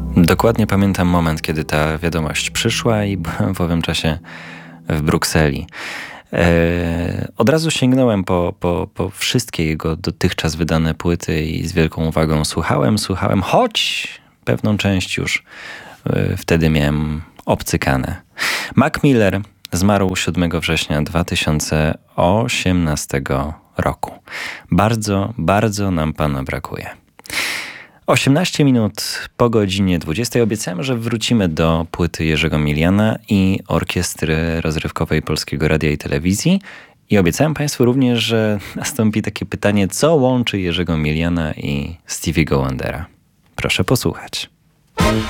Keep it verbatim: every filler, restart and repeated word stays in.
Dokładnie pamiętam moment, kiedy ta wiadomość przyszła i byłem w owym czasie w Brukseli. E, od razu sięgnąłem po, po, po wszystkie jego dotychczas wydane płyty i z wielką uwagą słuchałem, słuchałem, choć pewną część już e, wtedy miałem obcykane. Mac Miller zmarł siódmego września dwa tysiące osiemnastego roku. Bardzo, bardzo nam pana brakuje. osiemnaście minut po godzinie dwudziestej obiecałem, że wrócimy do płyty Jerzego Miliana i Orkiestry Rozrywkowej Polskiego Radia i Telewizji. I obiecałem państwu również, że nastąpi takie pytanie, co łączy Jerzego Miliana i Stevie'ego Wondera. Proszę posłuchać.